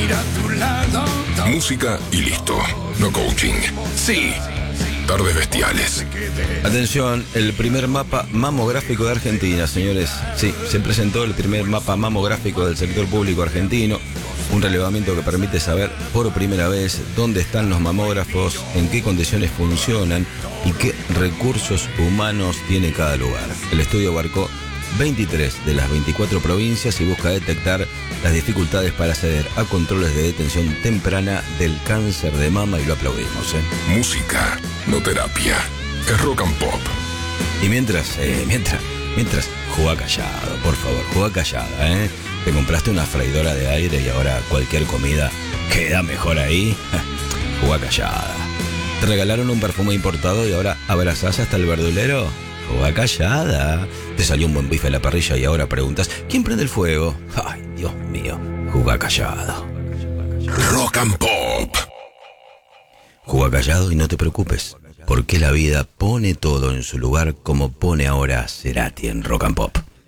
Música y listo. No coaching. Sí. Tardes bestiales. Atención, el primer mapa mamográfico de Argentina, señores. Sí, se presentó el primer mapa mamográfico del sector público argentino. Un relevamiento que permite saber por primera vez dónde están los mamógrafos, en qué condiciones funcionan y qué recursos humanos tiene cada lugar. El estudio abarcó 23 de las 24 provincias y busca detectar las dificultades para acceder a controles de detención temprana del cáncer de mama, y lo aplaudimos. Música, no terapia. Es rock and pop. Y mientras, jugá callado, por favor, jugá callada, ¿eh? Te compraste una freidora de aire y ahora cualquier comida queda mejor ahí. Jugá callada. Te regalaron un perfume importado y ahora abrazás hasta el verdulero. Jugá callada. Te salió un buen bife a la parrilla y ahora preguntas, ¿quién prende el fuego? Ay, Dios mío. Jugá callado. Rock and pop. Jugá callado y no te preocupes, porque la vida pone todo en su lugar como pone ahora Cerati en Rock and Pop.